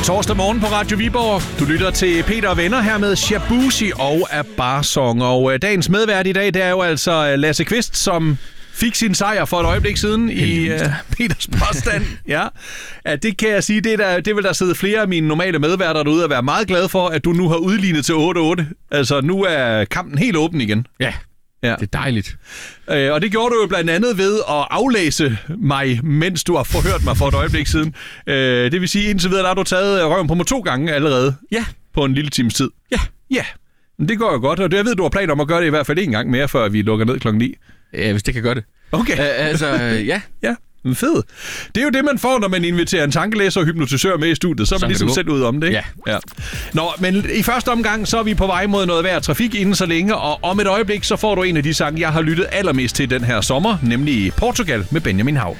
torsdag morgen på Radio Viborg. Du lytter til Peter og Venner her med Shabuzi og Abarsong. Og dagens medvært i dag, det er jo altså Lasse Kvist, som fik sin sejr for et øjeblik siden i Peters påstand. Ja, det kan jeg sige, det vil der sidde flere af mine normale medværter derude og være meget glad for, at du nu har udlignet til 8-8. Altså, nu er kampen helt åben igen. Ja. Det er dejligt. Og det gjorde du jo blandt andet ved at aflæse mig, mens du har forhørt mig for et øjeblik siden. Det vil sige, indtil videre, der har du taget røven på mig 2 gange allerede. Ja. På en lille times tid. Ja. Men det går jo godt, og jeg ved, du har planer om at gøre det i hvert fald 1 gang mere, før vi lukker ned 9. Ja, hvis det kan gøre det. Okay. Ja. Ja. Fed. Det er jo det, man får, når man inviterer en tankelæser og hypnotisør med i studiet. Så er man ligesom selv ud om det, ikke? Ja. Nå, men i første omgang, så er vi på vej mod noget værd trafik inden så længe, og om et øjeblik, så får du en af de sange, jeg har lyttet allermest til den her sommer, nemlig Portugal med Benjamin Hav.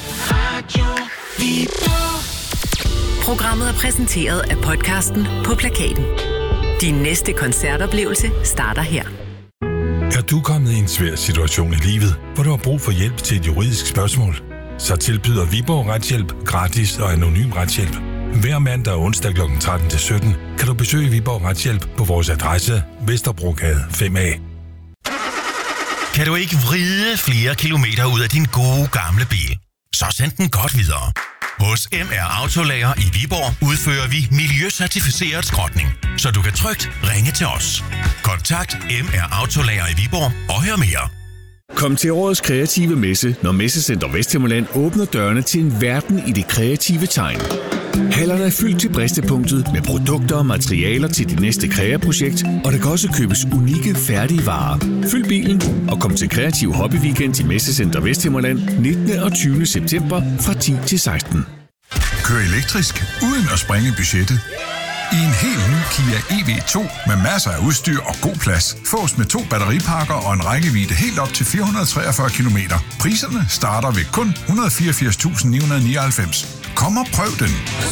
Programmet er præsenteret af podcasten På Plakaten. Din næste koncertoplevelse starter her. Er du kommet i en svær situation i livet, hvor du har brug for hjælp til et juridisk spørgsmål? Så tilbyder Viborg Retshjælp gratis og anonym retshjælp. Hver mandag og onsdag kl. 13-17 kan du besøge Viborg Retshjælp på vores adresse Vesterbrogade 5A. Kan du ikke vride flere kilometer ud af din gode gamle bil? Så send den godt videre. Hos MR Autolager i Viborg udfører vi miljøcertificeret skrotning, så du kan trygt ringe til os. Kontakt MR Autolager i Viborg og hør mere. Kom til årets kreative messe, når Messecenter Vesthimmerland åbner dørene til en verden i det kreative tegn. Hallerne er fyldt til bristepunktet med produkter og materialer til dit næste kreaprojekt, og der kan også købes unikke, færdige varer. Fyld bilen og kom til Kreativ Hobby Weekend i Messecenter Vesthimmerland 19. og 20. september fra 10 til 16. Kør elektrisk uden at sprænge budgettet. I en helt ny Kia EV2 med masser af udstyr og god plads. Fås med 2 batteripakker og en rækkevidde helt op til 443 km. Priserne starter ved kun 184.999. Kom og prøv den.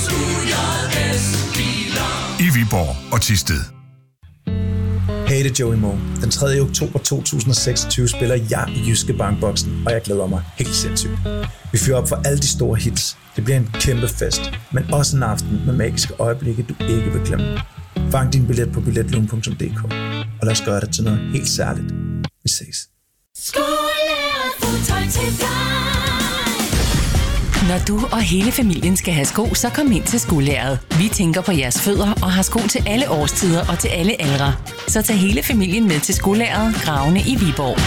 I Viborg og Thisted. Hey, det er Joey Moe. Den 3. oktober 2026 spiller jeg i Jyske Bankboksen, og jeg glæder mig helt sindssygt. Vi fyrer op for alle de store hits. Det bliver en kæmpe fest, men også en aften med magiske øjeblikke, du ikke vil glemme. Fang din billet på billetlugen.dk, og lad os gøre det til noget helt særligt. Vi ses. Når du og hele familien skal have sko, så kom ind til Skolæreret. Vi tænker på jeres fødder og har sko til alle årstider og til alle aldre. Så tag hele familien med til Skolæreret, Gravene i Viborg.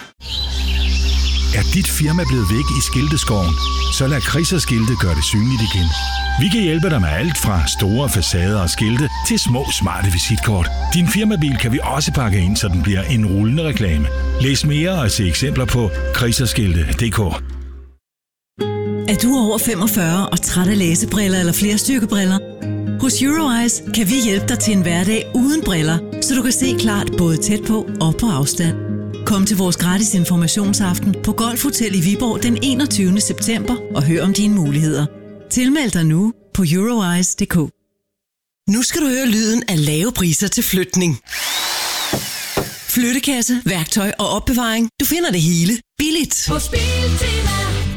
Er dit firma blevet væk i skilteskoven? Så lad Kriserskilte gøre det synligt igen. Vi kan hjælpe dig med alt fra store facader og skilte til små smarte visitkort. Din firmabil kan vi også pakke ind, så den bliver en rullende reklame. Læs mere og se eksempler på kriserskilte.dk. Er du over 45 og træt af læsebriller eller flerstyrkebriller? Hos Euroeyes kan vi hjælpe dig til en hverdag uden briller, så du kan se klart både tæt på og på afstand. Kom til vores gratis informationsaften på Golf Hotel i Viborg den 21. september og hør om dine muligheder. Tilmeld dig nu på Euroeyes.dk. Nu skal du høre lyden af lave priser til flytning. Flyttekasse, værktøj og opbevaring. Du finder det hele billigt. Hos Biltema.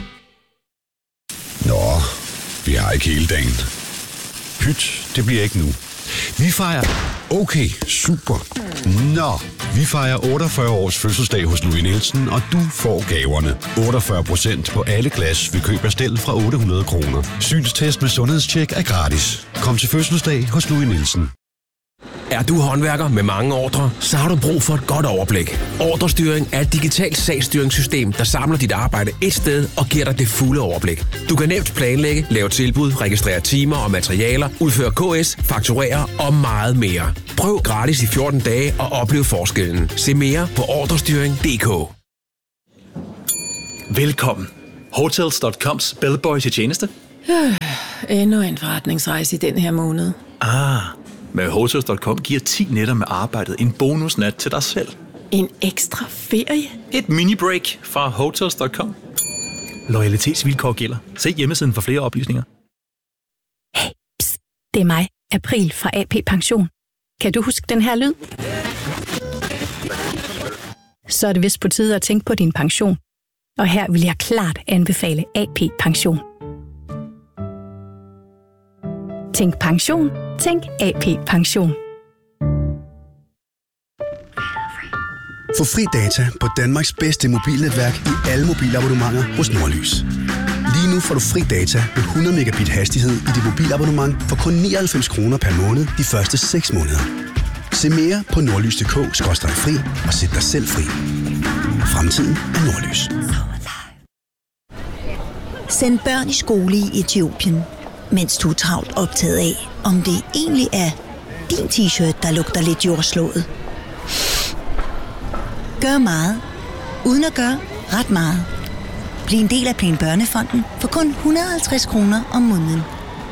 Nå, vi har ikke hele dagen. Pyt, det bliver ikke nu. Vi fejrer... Okay, super. Nå, vi fejrer 48 års fødselsdag hos Louis Nielsen, og du får gaverne. 48% på alle glas ved køb af stel fra 800 kroner. Synstest med sundhedstjek er gratis. Kom til fødselsdag hos Louis Nielsen. Er du håndværker med mange ordrer, så har du brug for et godt overblik. Ordrestyring er et digitalt sagsstyringssystem, der samler dit arbejde et sted og giver dig det fulde overblik. Du kan nemt planlægge, lave tilbud, registrere timer og materialer, udføre KS, fakturere og meget mere. Prøv gratis i 14 dage og oplev forskellen. Se mere på ordrestyring.dk. Velkommen. Hotels.coms bellboy til tjeneste. Endnu en forretningsrejse i den her måned. Med Hotels.com giver 10 nætter med arbejdet en bonusnat til dig selv. En ekstra ferie? Et mini-break fra Hotels.com. Loyalitetsvilkår gælder. Se hjemmesiden for flere oplysninger. Hey, pst, det er mig, April fra AP Pension. Kan du huske den her lyd? Så er det vist på tide at tænke på din pension. Og her vil jeg klart anbefale AP Pension. Tænk pension. Tænk AP Pension. Få fri data på Danmarks bedste mobilnetværk i alle mobilabonnementer hos Nordlys. Lige nu får du fri data med 100 megabit hastighed i dit mobilabonnement for kun 99 kroner per måned de første 6 måneder. Se mere på nordlys.dk/fri og sæt dig selv fri. Fremtiden er Nordlys. Send børn i skole i Etiopien, mens du er travlt optaget af, om det egentlig er din t-shirt, der lugter lidt jordslået. Gør meget, uden at gøre ret meget. Bliv en del af Plan Børnefonden for kun 150 kroner om måneden.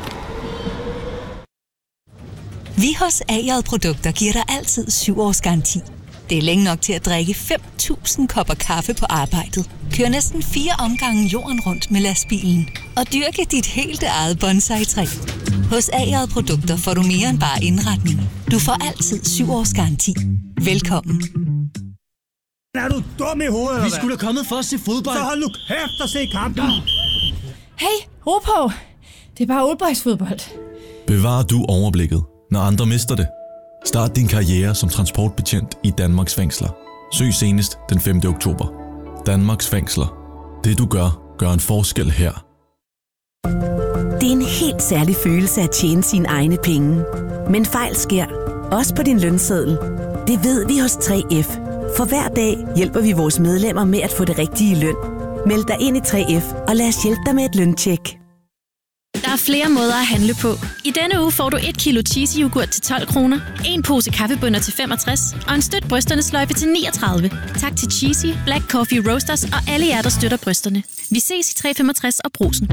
Vi hos AJ Produkter giver dig altid 7 års garanti. Det er længe nok til at drikke 5.000 kopper kaffe på arbejdet, køre næsten 4 omgange jorden rundt med lastbilen og dyrke dit helt eget bonsai-træ. Hos AJ Produkter får du mere end bare indretning. Du får altid 7 års garanti. Velkommen. Er du dum i hovedet, Vi skulle da kommet for at se fodbold. Så hold nu kæft og se kampen. Hey, ro på. Det er bare oldboysfodbold. Bevar du overblikket, når andre mister det. Start din karriere som transportbetjent i Danmarks fængsler. Søg senest den 5. oktober. Danmarks fængsler. Det du gør, gør en forskel her. Det er en helt særlig følelse at tjene sine egne penge. Men fejl sker, også på din lønseddel. Det ved vi hos 3F. For hver dag hjælper vi vores medlemmer med at få det rigtige løn. Meld dig ind i 3F, og lad os hjælpe dig med et løntjek. Der er flere måder at handle på. I denne uge får du 1 kilo cheesy yoghurt til 12 kroner, en pose kaffebønner til 65 og en støt brysterne sløjfe til 39. Tak til Cheesy, Black Coffee Roasters og alle jer, der støtter brysterne. Vi ses i 365 og Brugsen.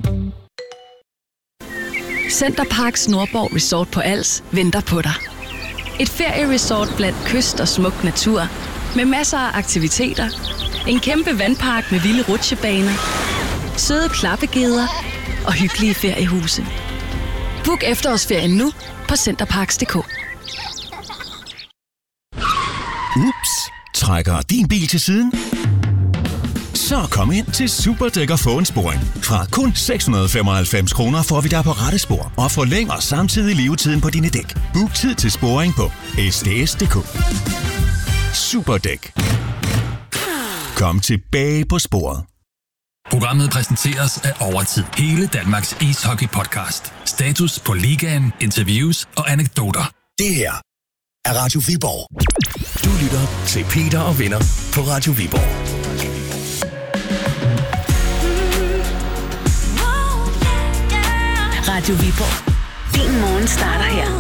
Centerparks Nordborg Resort på Als venter på dig. Et ferieresort blandt kyst og smuk natur, med masser af aktiviteter, en kæmpe vandpark med vilde rutsjebaner, søde klappegeder og hyggelige feriehuse. Book efterårsferien nu på centerparks.dk. Ups, trækker din bil til siden? Så kom ind til Superdæk og få en sporing. Fra kun 695 kroner får vi dig på rette spor og forlænger samtidig levetiden på dine dæk. Book tid til sporing på sds.dk. Superdæk. Kom tilbage på sporet. Programmet præsenteres af Overtid. Hele Danmarks ishockey-podcast. Status på ligaen, interviews og anekdoter. Det her er Radio Viborg. Du lytter til Peter og Venner på Radio Viborg. Radio Viborg. Din morgen starter her.